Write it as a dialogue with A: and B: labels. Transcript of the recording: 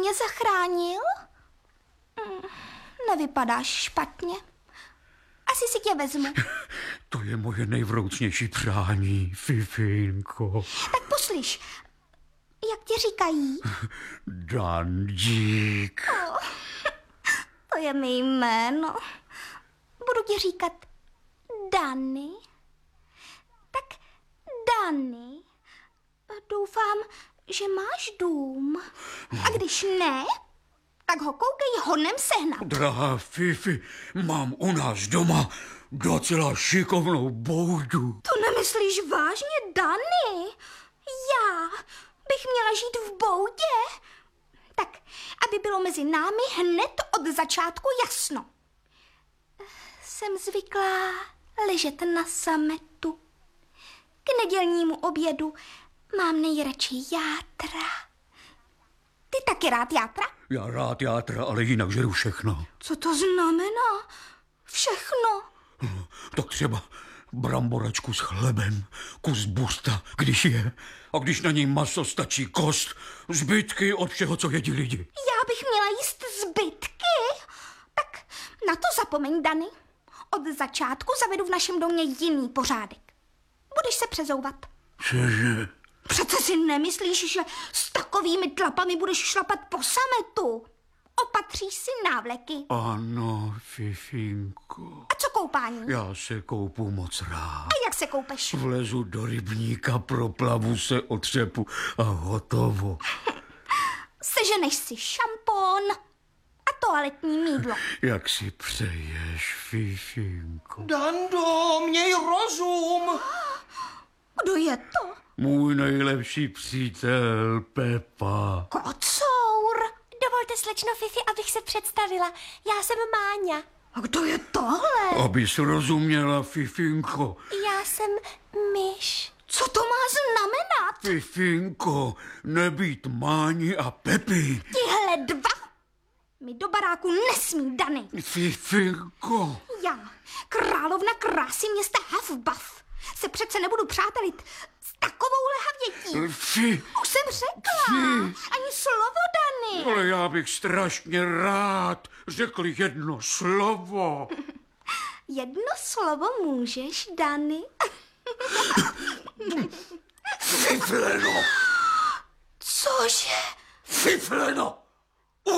A: mě zachránil? Nevypadáš špatně. Asi si tě vezmu.
B: To je moje nejvroucnější přání, Fifinko.
A: Tak poslyš, jak tě říkají?
B: Dandík.
A: To je mé jméno. Budu ti říkat Dany. Tak Dany, doufám, že máš dům. A když ne, tak ho koukej honem sehnat.
B: Drahá Fifi, mám u nás doma docela šikovnou boudu.
A: To nemyslíš vážně, Dany? Já bych měla žít v boudě? Tak, aby bylo mezi námi hned od začátku jasno. Jsem zvyklá ležet na sametu. K nedělnímu obědu mám nejradši játra. Ty taky rád játra?
B: Já rád játra, ale jinak žeru všechno.
A: Co to znamená? Všechno.
B: Tak třeba bramboračku s chlebem, kus busta, když je. A když na něj maso, stačí kost, zbytky od všeho, co jedí lidi.
A: Já bych měla jíst zbytky? Tak na to zapomeň, Dany. Od začátku zavedu v našem domě jiný pořádek. Budeš se přezouvat.
B: Cože?
A: Přece si nemyslíš, že s takovými tlapami budeš šlapat po sametu? Opatříš si návleky.
B: Ano, Fifinko.
A: A co koupání?
B: Já se koupu moc rád.
A: A jak se koupeš?
B: Vlezu do rybníka, proplavu se, otřepu a hotovo.
A: Seženeš si šampon a toaletní mýdlo.
B: Jak si přeješ, Fifinko?
C: Dando, měj rozum!
A: Kdo je to?
B: Můj nejlepší přítel Pepa.
A: Kocour.
D: Dovolte, slečno Fifi, abych se představila. Já jsem Máňa.
A: A kdo je tohle?
B: Abys rozuměla, Fifinko.
D: Já jsem myš.
A: Co to má znamenat?
B: Fifinko, nebýt Máni a Pepy.
A: Tihle dva mi do baráku nesmí, Dany.
B: Fifinko.
A: Já, královna krásy města Huffbuff, se přece nebudu přátelit s takovouhle havětí. Už jsem řekla. Ani slovo, Dany.
B: Ale já bych strašně rád řekl jedno slovo.
A: Jedno slovo můžeš, Dany?
B: Fifleno.
A: Cože?
B: Fifleno.